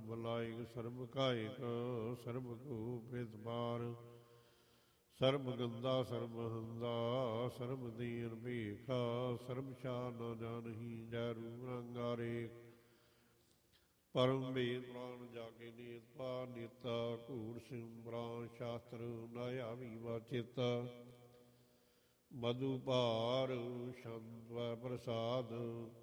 ਸਰਬ ਲਾਇਕ ਸਰਬ ਕਾਇਕ ਸਰਬ ਕੂਪ ਇਤਬਾਰ ਸਰਬ ਗੰਦਾ ਸਰਬ ਹੰਦਾ ਸਰਬ ਦੀਨ ਭੀਖਾ ਸਰਬ ਸ਼ਾਹ ਨ ਜਾਨਹੀ ਜੈ ਰੂਪ ਰੰਗਾਰੇ ਪਰਮ ਬੇਦ ਪ੍ਰਾਨ ਜਾ ਕੇ ਨੀਤ ਪਾ ਨੀਤਾ ਘੂੜ ਸਿਮਰਾਂ ਸ਼ਾਸਤਰ ਨਾਇਆ ਵੀ ਵਾਚਿਤਾ ਮਧੂ ਭਾਰ ਸ਼ੰਤ ਪ੍ਰਸਾਦ